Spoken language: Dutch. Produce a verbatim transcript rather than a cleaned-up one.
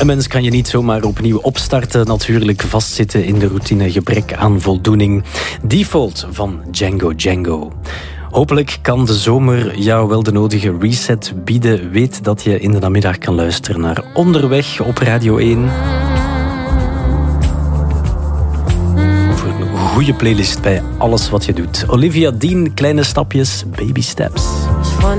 Een mens kan je niet zomaar opnieuw opstarten. Natuurlijk vastzitten in de routine, gebrek aan voldoening. Default van Django Django. Hopelijk kan de zomer jou wel de nodige reset bieden. Weet dat je in de namiddag kan luisteren naar Onderweg op Radio één. Voor een goede playlist bij alles wat je doet. Olivia Dean, Kleine Stapjes, Baby Steps.